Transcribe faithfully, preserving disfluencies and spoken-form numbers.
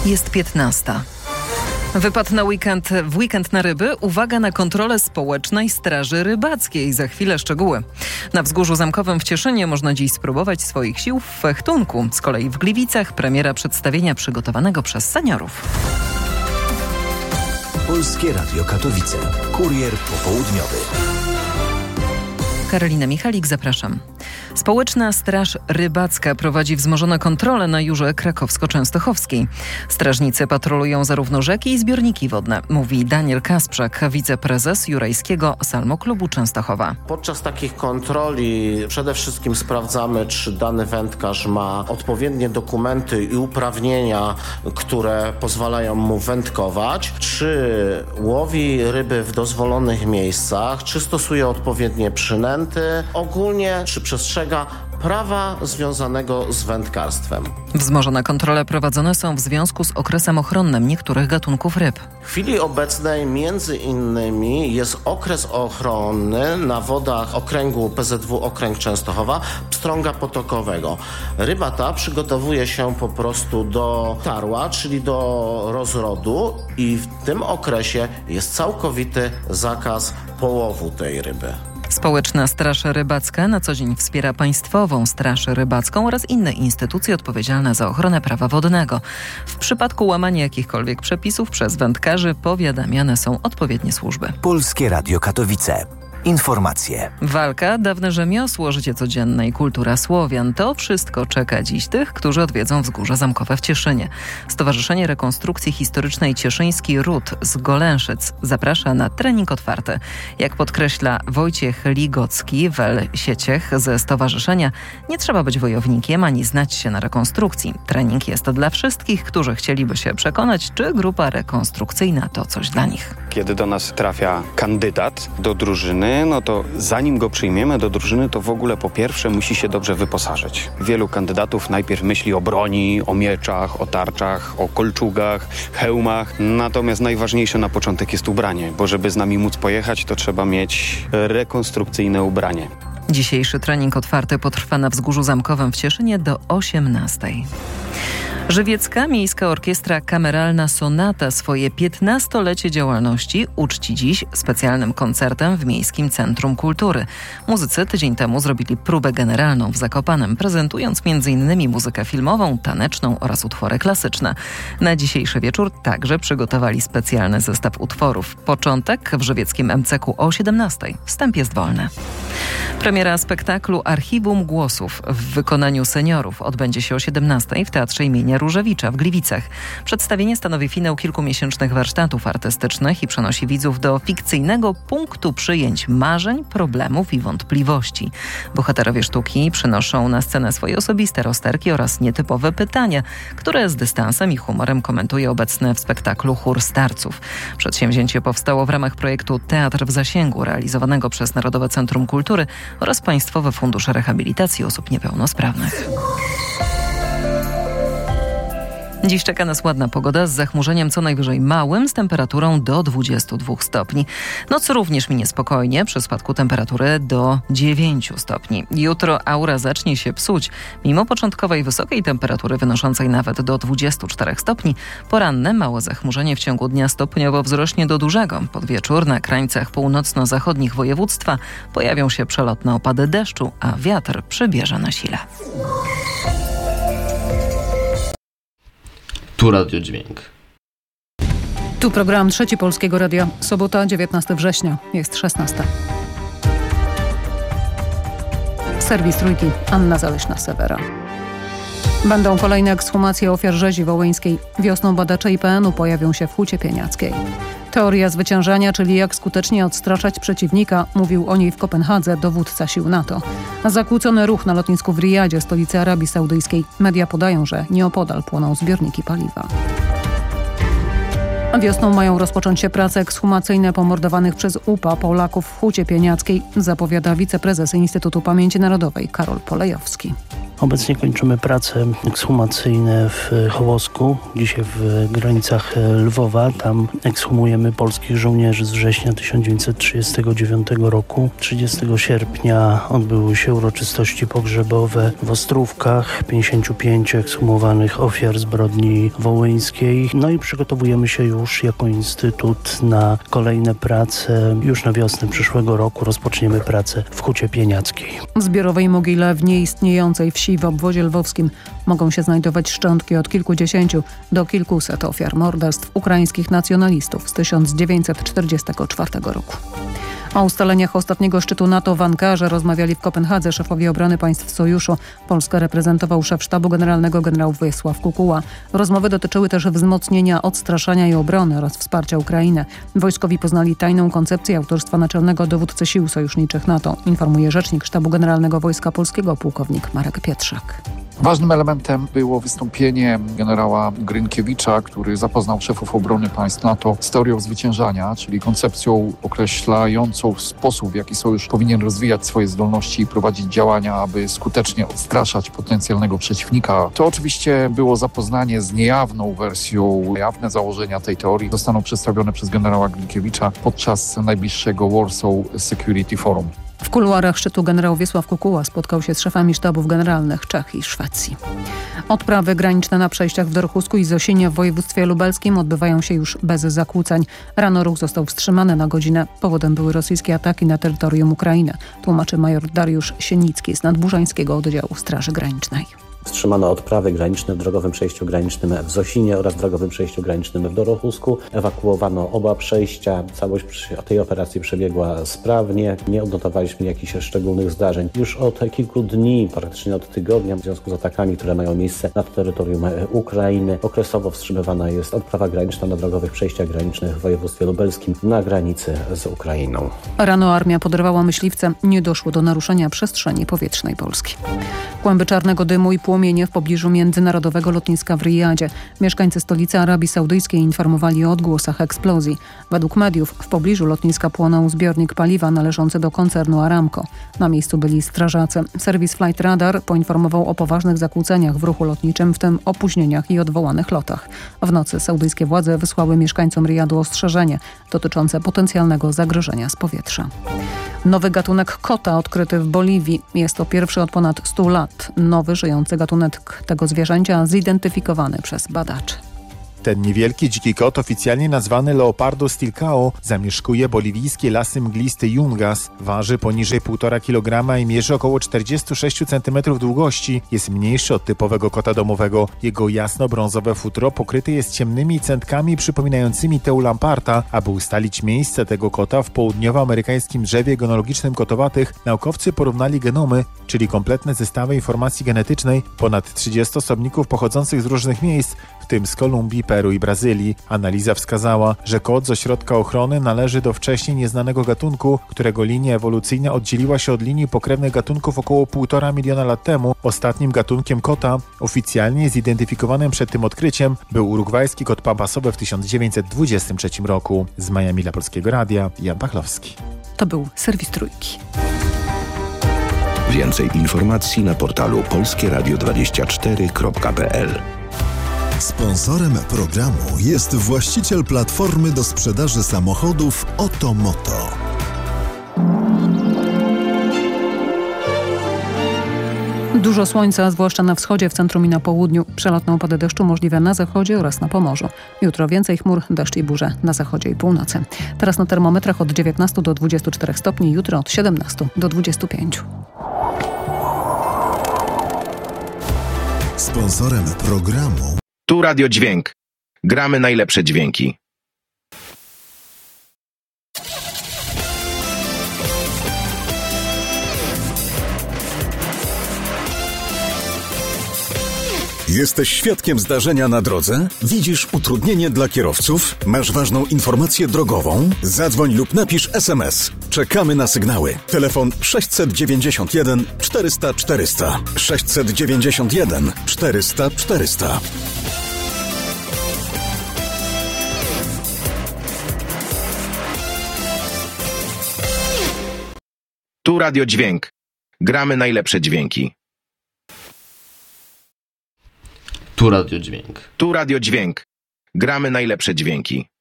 Jest piętnasta. Wypadł na weekend, w weekend na ryby. Uwaga na kontrolę Społecznej Straży Rybackiej. Za chwilę szczegóły. Na Wzgórzu Zamkowym w Cieszynie można dziś spróbować swoich sił w fechtunku. Z kolei w Gliwicach premiera przedstawienia przygotowanego przez seniorów. Polskie Radio Katowice. Kurier popołudniowy. Karolina Michalik, zapraszam. Społeczna Straż Rybacka prowadzi wzmożone kontrole na Jurze Krakowsko-Częstochowskiej. Strażnicy patrolują zarówno rzeki i zbiorniki wodne, mówi Daniel Kasprzak, wiceprezes Jurajskiego Salmoklubu Częstochowa. Podczas takich kontroli przede wszystkim sprawdzamy, czy dany wędkarz ma odpowiednie dokumenty i uprawnienia, które pozwalają mu wędkować, czy łowi ryby w dozwolonych miejscach, czy stosuje odpowiednie przynęty, ogólnie czy przestrzega prawa związanego z wędkarstwem. Wzmożone kontrole prowadzone są w związku z okresem ochronnym niektórych gatunków ryb. W chwili obecnej między innymi jest okres ochronny na wodach okręgu P Z W Okręg Częstochowa pstrąga potokowego. Ryba ta przygotowuje się po prostu do tarła, czyli do rozrodu i w tym okresie jest całkowity zakaz połowu tej ryby. Społeczna Straż Rybacka na co dzień wspiera Państwową Straż Rybacką oraz inne instytucje odpowiedzialne za ochronę prawa wodnego. W przypadku łamania jakichkolwiek przepisów przez wędkarzy powiadamiane są odpowiednie służby. Polskie Radio Katowice. Informacje. Walka, dawne rzemiosło, życie codzienne i kultura Słowian. To wszystko czeka dziś tych, którzy odwiedzą Wzgórze Zamkowe w Cieszynie. Stowarzyszenie Rekonstrukcji Historycznej Cieszyński Ród z Golęszyc zaprasza na trening otwarty. Jak podkreśla Wojciech Ligocki, wel Sieciech ze stowarzyszenia, nie trzeba być wojownikiem ani znać się na rekonstrukcji. Trening jest dla wszystkich, którzy chcieliby się przekonać, czy grupa rekonstrukcyjna to coś dla nich. Kiedy do nas trafia kandydat do drużyny, no to zanim go przyjmiemy do drużyny, to w ogóle po pierwsze musi się dobrze wyposażyć. Wielu kandydatów najpierw myśli o broni, o mieczach, o tarczach, o kolczugach, hełmach. Natomiast najważniejsze na początek jest ubranie, bo żeby z nami móc pojechać, to trzeba mieć rekonstrukcyjne ubranie. Dzisiejszy trening otwarty potrwa na Wzgórzu Zamkowym w Cieszynie do osiemnastej. Żywiecka Miejska Orkiestra Kameralna Sonata swoje piętnastolecie działalności uczci dziś specjalnym koncertem w Miejskim Centrum Kultury. Muzycy tydzień temu zrobili próbę generalną w Zakopanem, prezentując m.in. muzykę filmową, taneczną oraz utwory klasyczne. Na dzisiejszy wieczór także przygotowali specjalny zestaw utworów. Początek w żywieckim M C K o siedemnastej. Wstęp jest wolny. Premiera spektaklu Archiwum Głosów w wykonaniu seniorów odbędzie się o siedemnastej w Teatrze imienia Różewicza w Gliwicach. Przedstawienie stanowi finał kilkumiesięcznych warsztatów artystycznych i przenosi widzów do fikcyjnego punktu przyjęć marzeń, problemów i wątpliwości. Bohaterowie sztuki przynoszą na scenę swoje osobiste rozterki oraz nietypowe pytania, które z dystansem i humorem komentuje obecny w spektaklu chór starców. Przedsięwzięcie powstało w ramach projektu Teatr w Zasięgu, realizowanego przez Narodowe Centrum Kultury oraz Państwowy Fundusz Rehabilitacji Osób Niepełnosprawnych. Dziś czeka nas ładna pogoda z zachmurzeniem co najwyżej małym, z temperaturą do dwudziestu dwóch stopni. Noc również minie spokojnie, przy spadku temperatury do dziewięciu stopni. Jutro aura zacznie się psuć. Mimo początkowej wysokiej temperatury wynoszącej nawet do dwudziestu czterech stopni, poranne małe zachmurzenie w ciągu dnia stopniowo wzrośnie do dużego. Pod wieczór na krańcach północno-zachodnich województwa pojawią się przelotne opady deszczu, a wiatr przybierze na sile. Tu Radio Dźwięk. Tu program Trzeci Polskiego Radia. Sobota, dziewiętnastego września. Jest szesnasta. Serwis Trójki. Anna Zaleśna-Sewera. Będą kolejne ekshumacje ofiar rzezi wołyńskiej. Wiosną badacze I P N u pojawią się w Hucie Pieniackiej. Teoria zwyciężania, czyli jak skutecznie odstraszać przeciwnika, mówił o niej w Kopenhadze dowódca sił NATO. Zakłócony ruch na lotnisku w Rijadzie, stolicy Arabii Saudyjskiej. Media podają, że nieopodal płoną zbiorniki paliwa. Wiosną mają rozpocząć się prace ekshumacyjne pomordowanych przez U P A Polaków w Hucie Pieniackiej, zapowiada wiceprezes Instytutu Pamięci Narodowej Karol Polejowski. Obecnie kończymy prace ekshumacyjne w Hołosku, dzisiaj w granicach Lwowa. Tam ekshumujemy polskich żołnierzy z września tysiąc dziewięćset trzydziestego dziewiątego roku. trzydziestego sierpnia odbyły się uroczystości pogrzebowe w Ostrówkach, pięćdziesięciu pięciu ekshumowanych ofiar zbrodni wołyńskiej. No i przygotowujemy się już jako Instytut na kolejne prace. Już na wiosnę przyszłego roku rozpoczniemy pracę w Hucie Pieniackiej. W zbiorowej mogile w nieistniejącej wsi w obwodzie lwowskim mogą się znajdować szczątki od kilkudziesięciu do kilkuset ofiar morderstw ukraińskich nacjonalistów z tysiąc dziewięćset czterdziestego czwartego roku. O ustaleniach ostatniego szczytu NATO w Ankarze rozmawiali w Kopenhadze szefowie obrony państw sojuszu. Polskę reprezentował szef sztabu generalnego generał Wiesław Kukuła. Rozmowy dotyczyły też wzmocnienia odstraszania i obrony oraz wsparcia Ukrainy. Wojskowi poznali tajną koncepcję autorstwa naczelnego dowódcy sił sojuszniczych NATO, informuje rzecznik sztabu generalnego Wojska Polskiego pułkownik Marek Pietrzak. Ważnym elementem było wystąpienie generała Grynkiewicza, który zapoznał szefów obrony państw NATO z teorią zwyciężania, czyli koncepcją określającą sposób, w jaki sojusz powinien rozwijać swoje zdolności i prowadzić działania, aby skutecznie odstraszać potencjalnego przeciwnika. To oczywiście było zapoznanie z niejawną wersją. Jawne założenia tej teorii zostaną przedstawione przez generała Grynkiewicza podczas najbliższego Warsaw Security Forum. W kuluarach szczytu generał Wiesław Kukuła spotkał się z szefami sztabów generalnych Czech i Szwecji. Odprawy graniczne na przejściach w Dorchusku i Zosinie w województwie lubelskim odbywają się już bez zakłóceń. Rano ruch został wstrzymany na godzinę. Powodem były rosyjskie ataki na terytorium Ukrainy, tłumaczy major Dariusz Sienicki z Nadburzańskiego Oddziału Straży Granicznej. Wstrzymano odprawy graniczne w drogowym przejściu granicznym w Zosinie oraz drogowym przejściu granicznym w Dorochusku. Ewakuowano oba przejścia. Całość tej operacji przebiegła sprawnie. Nie odnotowaliśmy jakichś szczególnych zdarzeń. Już od kilku dni, praktycznie od tygodnia, w związku z atakami, które mają miejsce na terytorium Ukrainy, okresowo wstrzymywana jest odprawa graniczna na drogowych przejściach granicznych w województwie lubelskim na granicy z Ukrainą. Rano armia podrywała myśliwce. Nie doszło do naruszenia przestrzeni powietrznej Polski. Kłęby czarnego dymu i płomienie w pobliżu międzynarodowego lotniska w Rijadzie. Mieszkańcy stolicy Arabii Saudyjskiej informowali o odgłosach eksplozji. Według mediów w pobliżu lotniska płonął zbiornik paliwa należący do koncernu Aramco. Na miejscu byli strażacy. Serwis Flight Radar poinformował o poważnych zakłóceniach w ruchu lotniczym, w tym opóźnieniach i odwołanych lotach. W nocy saudyjskie władze wysłały mieszkańcom Rijadu ostrzeżenie dotyczące potencjalnego zagrożenia z powietrza. Nowy gatunek kota odkryty w Boliwii. Jest to pierwszy od ponad stu lat nowy żyjący gatunek tego zwierzęcia zidentyfikowany przez badaczy. Ten niewielki dziki kot, oficjalnie nazwany Leopardo stilcao, zamieszkuje boliwijskie lasy mgliste Yungas. Waży poniżej półtora kilograma i mierzy około czterdzieści sześć centymetrów długości. Jest mniejszy od typowego kota domowego. Jego jasno-brązowe futro pokryte jest ciemnymi centkami przypominającymi Teulamparta. Aby ustalić miejsce tego kota w południowoamerykańskim drzewie genealogicznym kotowatych, naukowcy porównali genomy, czyli kompletne zestawy informacji genetycznej ponad trzydziestu osobników pochodzących z różnych miejsc, w tym z Kolumbii, Peru i Brazylii. Analiza wskazała, że kot z ośrodka ochrony należy do wcześniej nieznanego gatunku, którego linia ewolucyjna oddzieliła się od linii pokrewnych gatunków około półtora miliona lat temu. Ostatnim gatunkiem kota, oficjalnie zidentyfikowanym przed tym odkryciem, był urugwajski kot pampasowy w tysiąc dziewięćset dwudziestym trzecim roku. Z Miami dla Polskiego Radia, Jan Pachlowski. To był Serwis Trójki. Więcej informacji na portalu polskie radio dwadzieścia cztery kropka p l. Sponsorem programu jest właściciel platformy do sprzedaży samochodów Otomoto. Dużo słońca, zwłaszcza na wschodzie, w centrum i na południu. Przelotne opady deszczu możliwe na zachodzie oraz na Pomorzu. Jutro więcej chmur, deszcz i burze na zachodzie i północy. Teraz na termometrach od dziewiętnastu do dwudziestu czterech stopni, jutro od siedemnastu do dwudziestu pięciu. Sponsorem programu Tu Radio Dźwięk. Gramy najlepsze dźwięki. Jesteś świadkiem zdarzenia na drodze? Widzisz utrudnienie dla kierowców? Masz ważną informację drogową? Zadzwoń lub napisz es em es. Czekamy na sygnały. Telefon sześćset dziewięćdziesiąt jeden czterysta czterysta. sześćset dziewięćdziesiąt jeden czterysta czterysta. Tu Radio Dźwięk. Gramy najlepsze dźwięki. Tu Radio Dźwięk. Tu Radio Dźwięk. Gramy najlepsze dźwięki.